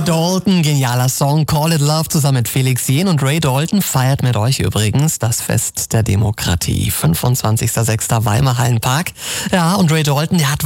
Dalton, genialer Song, Call It Love zusammen mit Felix Jähn, und Ray Dalton feiert mit euch übrigens das Fest der Demokratie. 25.06. Weimar Hallenpark. Ja, und Ray Dalton, der hat